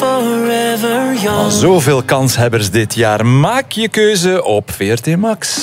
forever young. Al zoveel kanshebbers dit jaar. Maak je keuze op VRT Max.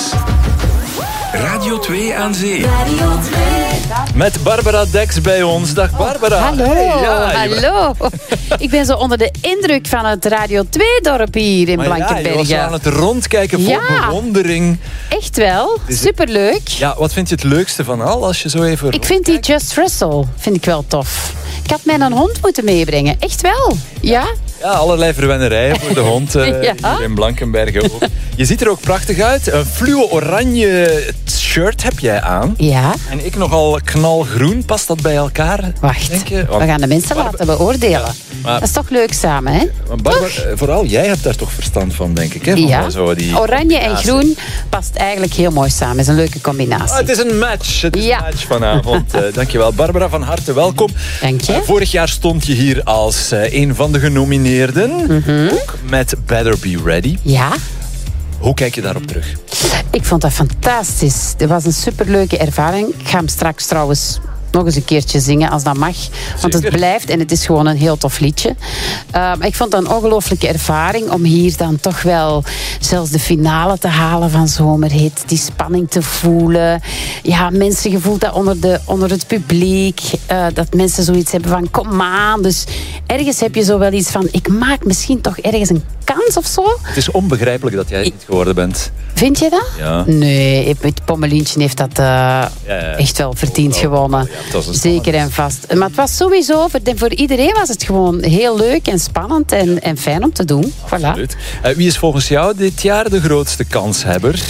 Radio 2 aan Zee. Radio 2. Met Barbara Dex bij ons. Dag Barbara. Hallo, Hey, ja, hallo. Ik ben zo onder de indruk van het Radio 2-dorp hier in Maar Blankenberge. je was aan het rondkijken vol Ja. bewondering. Echt wel, superleuk. Ja, wat vind je het leukste van al als je zo even... Ik vind die Just Russell vind ik wel tof. Ik had mijn hond moeten meebrengen. Echt wel. Ja? Ja, allerlei verwennerijen voor de hond Ja. hier in Blankenberge ook. Je ziet er ook prachtig uit. Een fluo-oranje shirt heb jij aan. Ja. En ik nogal knalgroen. Past dat bij elkaar? Wacht, Denk je? we Want gaan de mensen laten beoordelen. maar- Dat is toch leuk samen, hè? Barbara, vooral jij hebt daar toch verstand van, denk ik. Hè? Van Ja. zo die Oranje en combinatie. groen past eigenlijk heel mooi samen. Het is een leuke combinatie. Het is een match. Het is Ja. een match vanavond. Dankjewel. Barbara, van harte welkom. Dank je. Vorig jaar stond je hier als een van de genomineerden. Ook met Better Be Ready. Ja. Hoe kijk je daarop terug? Ik vond dat fantastisch. Het was een superleuke ervaring. Ik ga hem straks trouwens nog eens een keertje zingen als dat mag. Want het Zeker. blijft en het is gewoon een heel tof liedje. Maar ik vond dat een ongelooflijke ervaring om hier dan toch wel zelfs de finale te halen van Zomerhit. Die spanning te voelen. Ja, mensen, je voelt dat onder het publiek. Dat mensen zoiets hebben van kom aan. Dus ergens heb je zo wel iets van ik maak misschien toch ergens een kans of zo. Het is onbegrijpelijk dat jij het niet geworden bent. Vind je dat? Ja. Nee, het Pommelientje heeft dat echt wel verdiend gewonnen. Ja, het was een Zeker en vast. Maar het was sowieso, voor iedereen was het gewoon heel leuk en spannend en fijn om te doen. Voilà. Absoluut. Wie is volgens jou dit jaar de grootste kanshebber?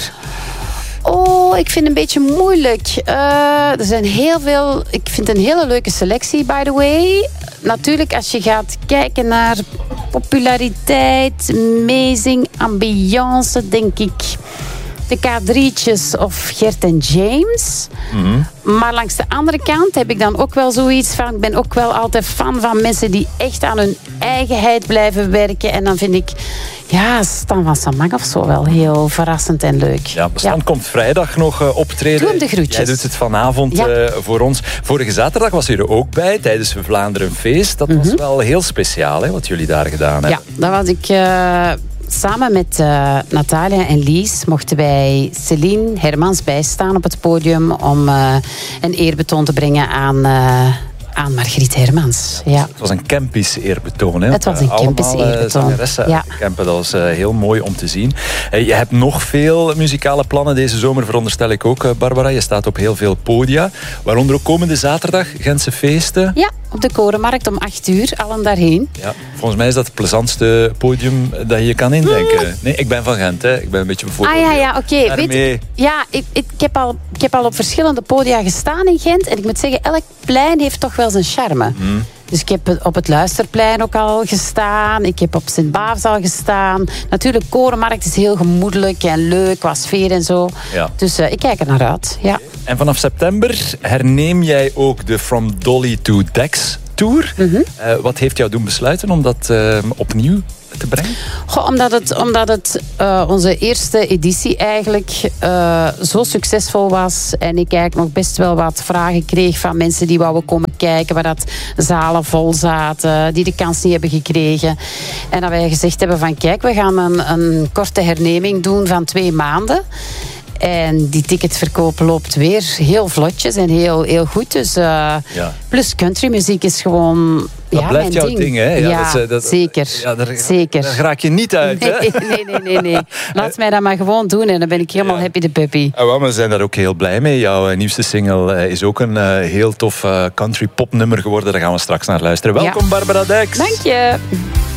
Oh, ik vind het een beetje moeilijk. Er zijn heel veel... Ik vind het een hele leuke selectie, by the way. Natuurlijk, als je gaat kijken naar populariteit, amazing, ambiance, denk ik de K3'tjes of Gert en James. Maar langs de andere kant heb ik dan ook wel zoiets van... Ik ben ook wel altijd fan van mensen die echt aan hun eigenheid blijven werken. En dan vind ik... Ja, Stan van Samang of zo wel heel verrassend en leuk. Ja, Stan komt vrijdag nog optreden. Doe hem de groetjes. Jij doet het vanavond voor ons. Vorige zaterdag was je er ook bij tijdens Vlaanderen Feest. Dat was wel heel speciaal, hè, wat jullie daar gedaan hebben. Ja, dat was ik... Samen met Natalia en Lies mochten wij Céline Hermans bijstaan op het podium om een eerbetoon te brengen aan Margriet Hermans. Ja. Het was een campisch eerbetoon. Hè? Het was een campisch Allemaal eerbetoon. zangeressen Ja. campen. Dat was heel mooi om te zien. Je hebt nog veel muzikale plannen deze zomer, veronderstel ik ook, Barbara. Je staat op heel veel podia. Waaronder ook komende zaterdag Gentse feesten. Ja, op de Korenmarkt om 8:00, allen daarheen. Ja, volgens mij is dat het plezantste podium dat je je kan indenken. Nee, ik ben van Gent, hè. Ik ben een beetje bijvoorbeeld. Oké. Daarmee- Weet je, ja, ik heb al op verschillende podia gestaan in Gent. En ik moet zeggen, elk plein heeft toch wel zijn charme. Dus ik heb op het Luisterplein ook al gestaan. Ik heb op Sint-Baafs al gestaan. Natuurlijk, Korenmarkt is heel gemoedelijk en leuk qua sfeer en zo. Ja. Dus ik kijk er naar uit. Ja. En vanaf september herneem jij ook de From Dolly to Dex Tour. Wat heeft jou doen besluiten om dat opnieuw te brengen? Goh, omdat het onze eerste editie eigenlijk zo succesvol was. En ik eigenlijk nog best wel wat vragen kreeg van mensen die wouden komen kijken. Waar dat zalen vol zaten, die de kans niet hebben gekregen. En dat wij gezegd hebben van kijk, we gaan een korte herneming doen van 2 maanden. En die ticketverkoop loopt weer heel vlotjes en heel goed. Dus, plus countrymuziek is gewoon... Dat blijft mijn jouw ding, hè? Ja, zeker. Ja, zeker. Daar raak je niet uit, hè? Nee. Laat mij dat maar gewoon doen en dan ben ik helemaal happy de puppy. We zijn daar ook heel blij mee. Jouw nieuwste single is ook een heel tof country popnummer geworden. Daar gaan we straks naar luisteren. Welkom, Barbara Dex. Dank je.